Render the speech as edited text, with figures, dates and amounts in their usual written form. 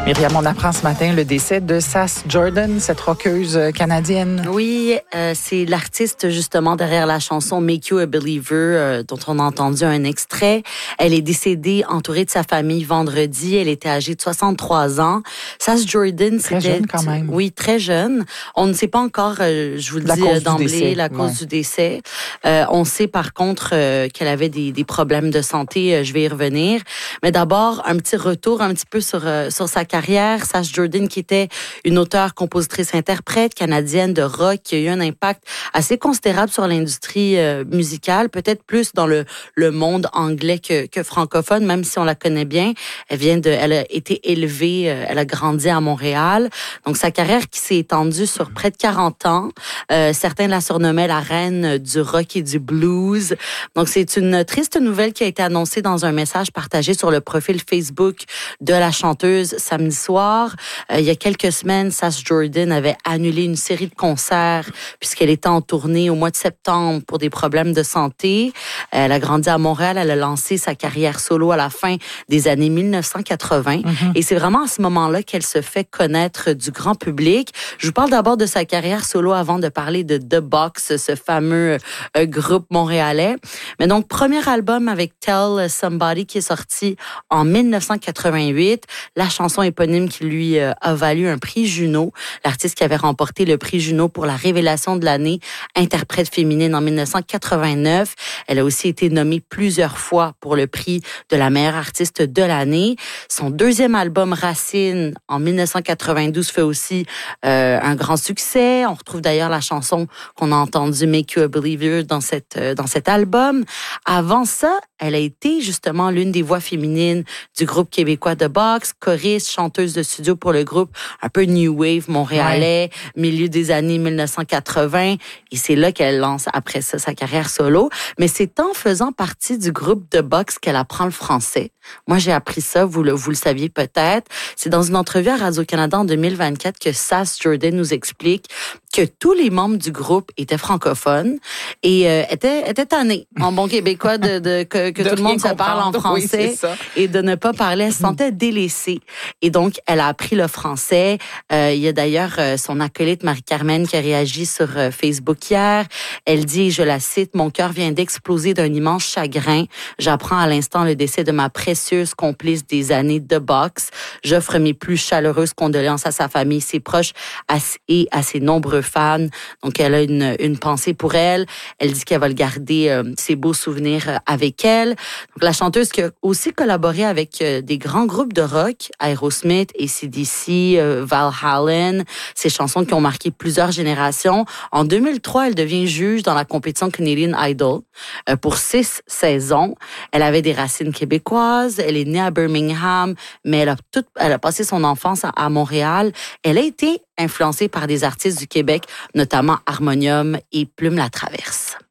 Myriam, on apprend ce matin le décès de Sass Jordan, cette rockeuse canadienne. Oui, c'est l'artiste justement derrière la chanson Make You a Believer dont on a entendu un extrait. Elle est décédée entourée de sa famille vendredi. Elle était âgée de 63 ans. Sass Jordan, très jeune quand même. Oui, très jeune. On ne sait pas encore, je vous le dis d'emblée, la cause du décès. On sait par contre qu'elle avait des problèmes de santé. Je vais y revenir. Mais d'abord, un petit retour un petit peu sur sa carrière. Sass Jordan, qui était une auteure, compositrice, interprète canadienne de rock, qui a eu un impact assez considérable sur l'industrie musicale, peut-être plus dans le monde anglais que francophone, même si on la connaît bien. Elle a été élevée, elle a grandi à Montréal. Donc, sa carrière qui s'est étendue sur près de 40 ans. Certains la surnommaient la reine du rock et du blues. Donc, c'est une triste nouvelle qui a été annoncée dans un message partagé sur le profil Facebook de la chanteuse samedi soir. Il y a quelques semaines, Sass Jordan avait annulé une série de concerts puisqu'elle était en tournée au mois de septembre pour des problèmes de santé. Elle a grandi à Montréal. Elle a lancé sa carrière solo à la fin des années 1980. Et c'est vraiment à ce moment-là qu'elle se fait connaître du grand public. Je vous parle d'abord de sa carrière solo avant de parler de The Box, ce fameux groupe montréalais. Mais donc, premier album avec Tell Somebody qui est sorti en 1988. La chanson éponyme qui lui a valu un prix Juno. L'artiste qui avait remporté le prix Juno pour la révélation de l'année interprète féminine en 1989. Elle a aussi été nommée plusieurs fois pour le prix de la meilleure artiste de l'année. Son deuxième album Racine en 1992 fait aussi un grand succès. On retrouve d'ailleurs la chanson qu'on a entendue Make You a Believer dans cet album. Avant ça, elle a été justement l'une des voix féminines du groupe québécois The Box, choriste, chanteuse de studio pour le groupe un peu New Wave montréalais, milieu des années 1980. Et c'est là qu'elle lance après ça sa carrière solo. Mais c'est en faisant partie du groupe The Box qu'elle apprend le français. Moi, j'ai appris ça, vous le saviez peut-être. C'est dans une entrevue à Radio-Canada en 2024 que Sass Jordan nous explique que tous les membres du groupe étaient francophones et étaient tannés, en bon québécois, que tout le monde se parle en français et de ne pas parler. Elle se sentait délaissée. Et donc, elle a appris le français. Il y a d'ailleurs son acolyte Marie-Carmen qui a réagi sur Facebook hier. Elle dit, je la cite, « Mon cœur vient d'exploser d'un immense chagrin. J'apprends à l'instant le décès de ma précieuse complice des années de boxe. J'offre mes plus chaleureuses condoléances à sa famille, ses proches et à ses nombreux fans. » Donc, elle a une pensée pour elle. Elle dit qu'elle va le garder, ses beaux souvenirs avec elle. Donc, la chanteuse qui a aussi collaboré avec des grands groupes de rock, Aerosmith, AC/DC, Van Halen, ces chansons qui ont marqué plusieurs générations. En 2003, elle devient juge dans la compétition Canadian Idol pour 6 saisons. Elle avait des racines québécoises. Elle est née à Birmingham, mais elle a passé son enfance à Montréal. Elle a été influencée par des artistes du Québec, notamment Harmonium et Plume la Traverse.